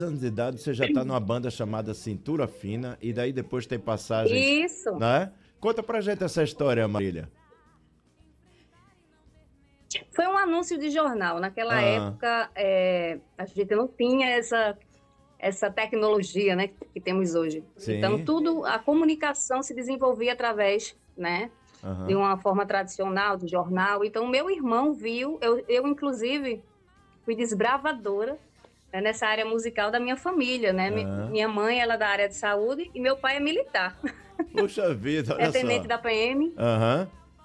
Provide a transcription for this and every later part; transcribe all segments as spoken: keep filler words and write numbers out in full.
anos de idade você já está numa banda chamada Cintura Fina e daí depois tem passagens, Isso. né? Conta pra gente essa história, Marília. Foi um anúncio de jornal. Naquela Ah, época, é, a gente não tinha essa, essa tecnologia, né, que temos hoje. Então, sim. tudo, a comunicação se desenvolvia através, né, de Aham. uma forma tradicional, de jornal. Então, meu irmão viu, eu, eu inclusive, fui desbravadora, né, nessa área musical da minha família, né? Mi- Aham. Minha mãe, ela é da área de saúde e meu pai é militar, Puxa vida, é olha tenente só. da P M Aham.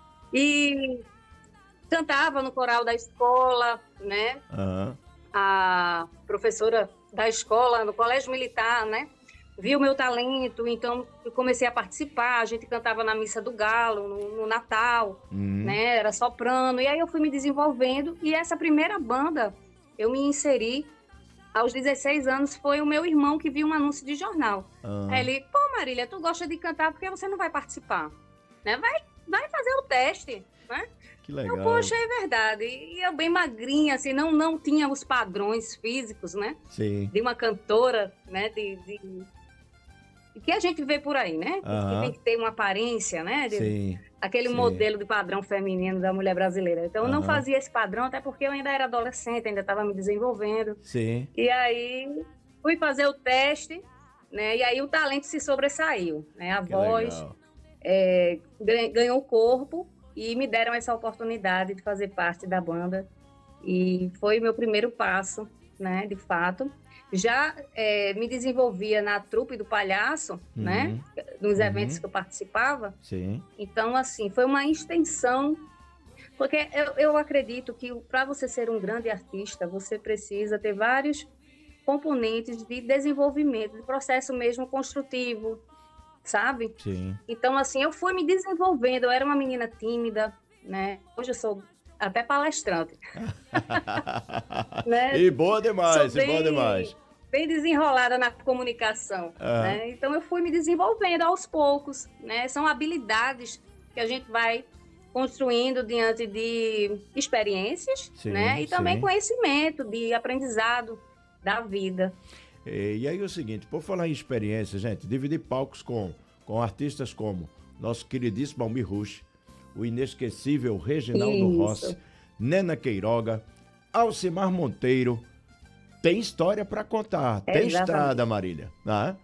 e cantava no coral da escola, né? Aham. A professora da escola, no colégio militar, né? Viu meu talento, então eu comecei a participar. A gente cantava na Missa do Galo, no, no Natal, Uhum. né? Era soprano. E aí eu fui me desenvolvendo. E essa primeira banda eu me inseri aos dezesseis anos. Foi o meu irmão que viu um anúncio de jornal. Aí Aham. ele, pô, Marília, tu gosta de cantar, por que você não vai participar? Né? Vai, vai fazer o teste, né? Que Eu, legal. poxa, é verdade. E eu bem magrinha, assim, não, não tinha os padrões físicos, né? Sim. De uma cantora, né? De, de, de que a gente vê por aí, né? Que, que tem Aham. que ter uma aparência, né? De, Sim. aquele Sim. modelo de padrão feminino da mulher brasileira. Então, eu não Aham. fazia esse padrão, até porque eu ainda era adolescente, ainda estava me desenvolvendo. Sim. E aí, fui fazer o teste, né? E aí o talento se sobressaiu, né? A Que voz legal. é, ganhou corpo e me deram essa oportunidade de fazer parte da banda. E foi meu primeiro passo, né, de fato. Já é, me desenvolvia na trupe do palhaço, né, Uhum. nos eventos Uhum. que eu participava. Sim. Então, assim, foi uma extensão, porque eu, eu acredito que para você ser um grande artista, você precisa ter vários componentes de desenvolvimento, de processo mesmo construtivo, sabe? Sim. Então, assim, eu fui me desenvolvendo. Eu era uma menina tímida, né? Hoje eu sou até palestrante, né? E boa Sou demais, e boa bem, demais. bem desenrolada na comunicação, Aham. né? Então, eu fui me desenvolvendo aos poucos, né? São habilidades que a gente vai construindo diante de experiências, né? Sim, E também sim. conhecimento de aprendizado da vida. E, e aí o seguinte, por falar em experiência, gente, dividir palcos com, com artistas como nosso queridíssimo Almir Rush, o inesquecível Reginaldo Rossi, Isso, Nena Queiroga, Alcimar Monteiro, tem história para contar, tem estrada, exatamente. Marília, né?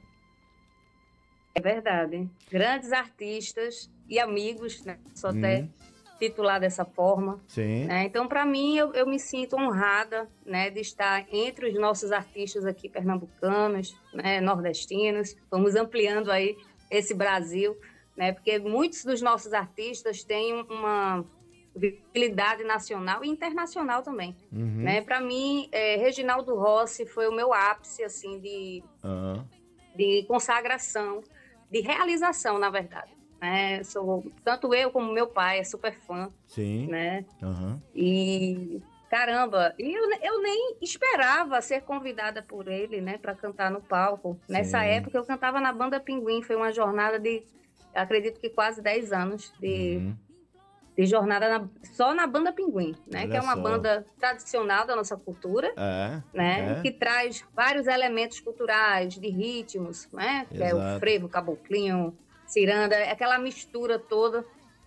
É verdade. Grandes artistas e amigos, né? Sou até Hum, titular dessa forma. sim, Né? Então, para mim, eu, eu me sinto honrada, né, de estar entre os nossos artistas aqui pernambucanos, né, nordestinos. Vamos ampliando aí esse Brasil, né, porque muitos dos nossos artistas têm uma visibilidade nacional e internacional também. uhum, Né? Para mim, é, Reginaldo Rossi foi o meu ápice assim de aham, de consagração, de realização, na verdade. Né? Sou, tanto eu como meu pai é super fã, sim, né? aham, E caramba, e eu, eu nem esperava ser convidada por ele, né, para cantar no palco. Nessa sim, época eu cantava na banda Pinguim, foi uma jornada de, acredito que quase dez anos de, uhum, de jornada na, só na banda Pinguim, né, que olha é uma só, banda tradicional da nossa cultura, é, né, é, que traz vários elementos culturais, de ritmos, né, que é o exato, frevo, caboclinho, ciranda, é aquela mistura toda.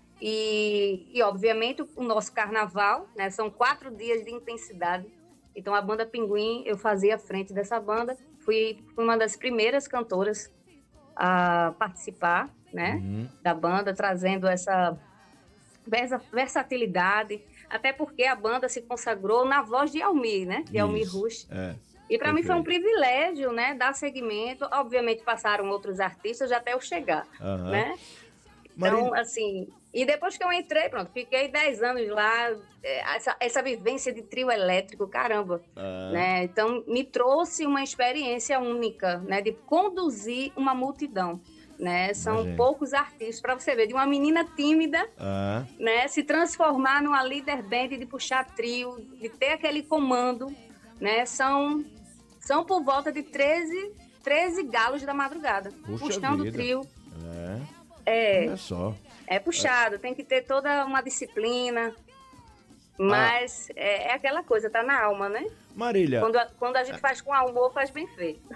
E, e, obviamente, o nosso carnaval, né, são quatro dias de intensidade. Então, a banda Pinguim, eu fazia frente dessa banda, fui, fui uma das primeiras cantoras a participar, né, uhum, da banda, trazendo essa versatilidade, até porque a banda se consagrou na voz de Almir, né, de Almir isso, Rush. é, E para mim foi um perfeito, privilégio, né, dar seguimento. Obviamente passaram outros artistas até eu chegar, aham, né? Marília, Então, assim, e depois que eu entrei, pronto, fiquei dez anos lá, é, essa, essa vivência de trio elétrico, caramba, ah, né? Então, me trouxe uma experiência única, né, de conduzir uma multidão, né? São imagine, poucos artistas, para você ver, de uma menina tímida, ah, né, se transformar numa líder band, de puxar trio, de ter aquele comando, né? São, são por volta de treze, treze galos da madrugada, puxa puxando o vida, trio. é, olha É, só, é puxado, tem que ter toda uma disciplina, Mas ah. é, é aquela coisa, tá na alma, né? Marília. Quando a, quando a gente faz com amor, faz bem feito.